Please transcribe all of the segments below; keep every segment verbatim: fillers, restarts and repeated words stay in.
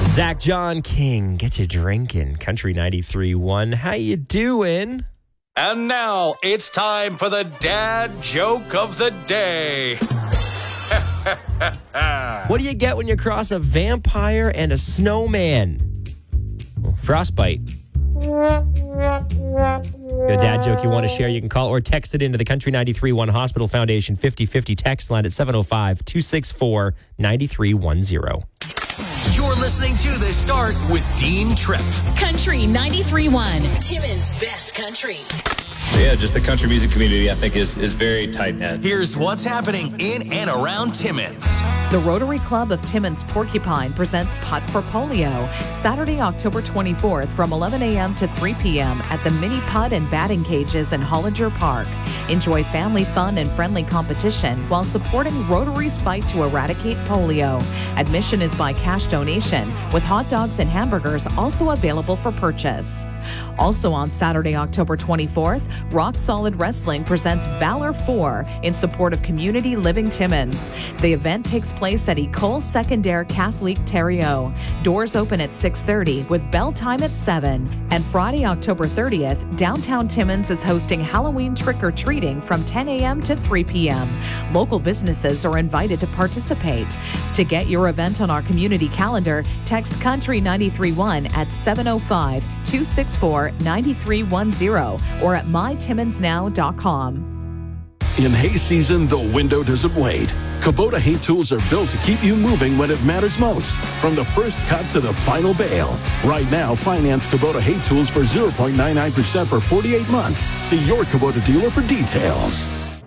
Zach John King, get you drinking. Country ninety-three point one. How you doing? And now it's time for the dad joke of the day. What do you get when you cross a vampire and a snowman? Well, frostbite. Got a dad joke you want to share? You can call or text it into the Country ninety-three point one Hospital Foundation fifty fifty text line at seven oh five, two six four, nine three one zero. You're listening to The Start with Dean Tripp. Country ninety-three point one. Timmins' best country. So yeah, just the country music community, I think, is, is very tight-knit. Here's what's happening in and around Timmins. The Rotary Club of Timmins Porcupine presents Putt for Polio, Saturday, October twenty-fourth from eleven a.m. to three p.m. at the Mini Putt and Batting Cages in Hollinger Park. Enjoy family fun and friendly competition while supporting Rotary's fight to eradicate polio. Admission is by cash donation, with hot dogs and hamburgers also available for purchase. Also on Saturday, October twenty-fourth, Rock Solid Wrestling presents Valor four in support of Community Living Timmins. The event takes place at Ecole Secondaire Catholique Thériault. Doors open at six thirty with bell time at seven. And Friday, October thirtieth, downtown Timmins is hosting Halloween trick-or-treating from ten a.m. to three p.m. Local businesses are invited to participate. To get your event on our community calendar, text Country ninety-three point one at seven oh five, two six four, nine three one zero or at my timmins now dot com. In hay season, the window doesn't wait. Kubota hay tools are built to keep you moving when it matters most. From the first cut to the final bale. Right now, finance Kubota hay tools for zero point nine nine percent for forty-eight months. See your Kubota dealer for details.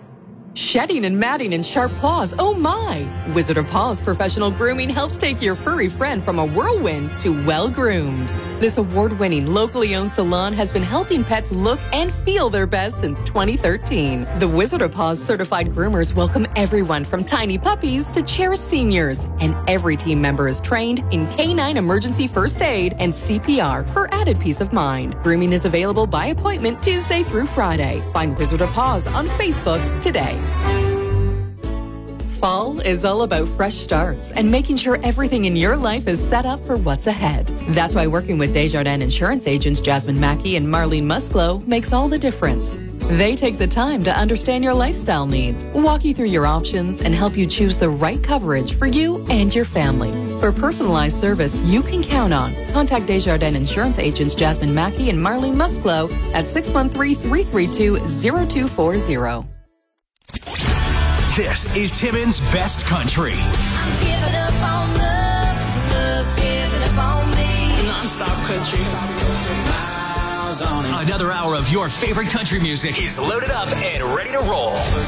Shedding and matting and sharp claws, oh my! Wizard of Paws Professional Grooming helps take your furry friend from a whirlwind to well-groomed. This award-winning, locally owned salon has been helping pets look and feel their best since twenty thirteen. The Wizard of Paws certified groomers welcome everyone from tiny puppies to cherished seniors, and every team member is trained in canine emergency first aid and C P R for added peace of mind. Grooming is available by appointment Tuesday through Friday. Find Wizard of Paws on Facebook today. Fall is all about fresh starts and making sure everything in your life is set up for what's ahead. That's why working with Desjardins insurance agents Jasmine Mackey and Marlene Musclo makes all the difference. They take the time to understand your lifestyle needs, walk you through your options, and help you choose the right coverage for you and your family. For personalized service you can count on, contact Desjardins insurance agents Jasmine Mackey and Marlene Musclo at six one three, three three two, zero two four zero. This is Timmins' best country. I'm giving up on love, love's giving up on me. Non-stop country. Miles on it. Another hour of your favorite country music is loaded up and ready to roll.